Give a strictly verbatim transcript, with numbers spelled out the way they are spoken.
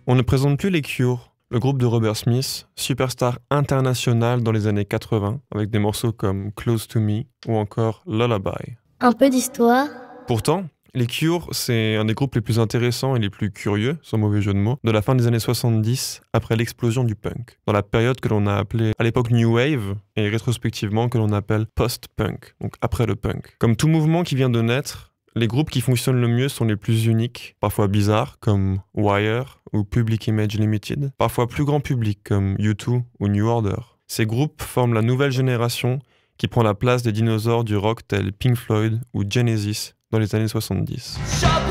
On ne présente plus les Cure, le groupe de Robert Smith, superstar international dans les années quatre-vingts, avec des morceaux comme Close to Me ou encore Lullaby. Un peu d'histoire. Pourtant, les Cure, c'est un des groupes les plus intéressants et les plus curieux, sans mauvais jeu de mots, de la fin des années soixante-dix, après l'explosion du punk, dans la période que l'on a appelée à l'époque New Wave, et rétrospectivement que l'on appelle post-punk, donc après le punk. Comme tout mouvement qui vient de naître, les groupes qui fonctionnent le mieux sont les plus uniques, parfois bizarres, comme Wire ou Public Image Limited, parfois plus grand public, comme U deux ou New Order. Ces groupes forment la nouvelle génération qui prend la place des dinosaures du rock tels Pink Floyd ou Genesis dans les années soixante-dix.